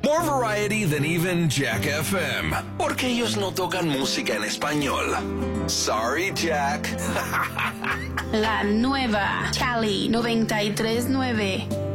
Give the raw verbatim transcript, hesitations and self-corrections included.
More variety than even Jack F M. Porque ellos no tocan música en español. Sorry, Jack. La nueva Cali noventa y tres punto nueve.